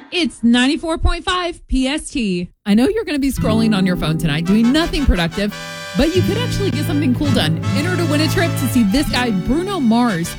It's 94.5 PST. I know you're going to be scrolling on your phone tonight doing nothing productive, but you could actually get something cool done. Enter to win a trip to see this guy, Bruno Mars.